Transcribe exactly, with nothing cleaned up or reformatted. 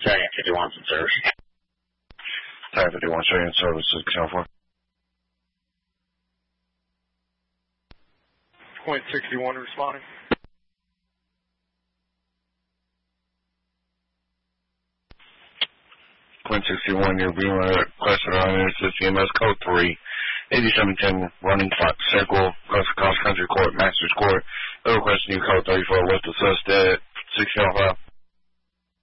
Giant fifty-one service. Giant fifty-one, show you in service, six oh four. Point sixty-one responding. Point sixty-one, you're being requested on Interstate C M S code three, eighty-seven ten, running clock circle, cross, cross country court, master's court. They're requesting you code thirty-four, what's the suspect, six oh five.